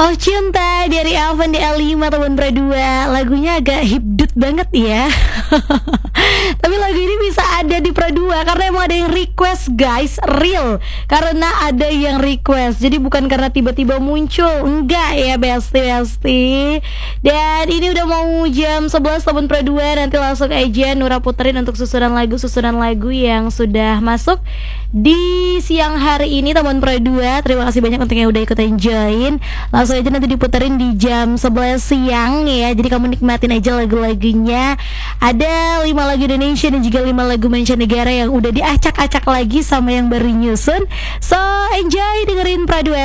Oh cinta dari Alvan di L5 teman Pro 2. Lagunya agak hipdut banget ya. Tapi lagu ini bisa ada di Pro 2 karena emang ada yang request guys. Real, karena ada yang request. Jadi bukan karena tiba-tiba muncul. Enggak ya besti. Dan ini udah mau jam 11 teman Pro 2. Nanti langsung aja Nura puterin untuk susunan lagu yang sudah masuk di siang hari ini teman Pro 2. Terima kasih banyak untuk yang udah ikutin join. Langsung aja nanti diputerin di jam 11 siang ya. Jadi kamu nikmatin aja lagu-lagunya. Ada 5 lagu Indonesia dan juga 5 lagu mancanegara yang udah diacak-acak lagi sama yang baru nyusun. So enjoy dengerin Pro 2